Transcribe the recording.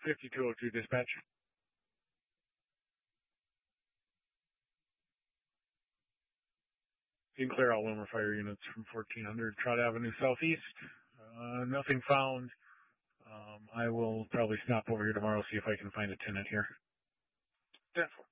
5202 dispatch. You can clear all Wilmer fire units from 1400 Trout Avenue Southeast. Nothing found. I will probably stop over here tomorrow, see if I can find a tenant here. 10-4.